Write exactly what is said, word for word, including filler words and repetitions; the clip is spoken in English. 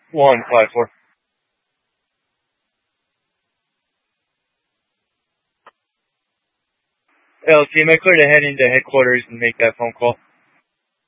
one five four. L, C, am I clear to head into headquarters and make that phone call?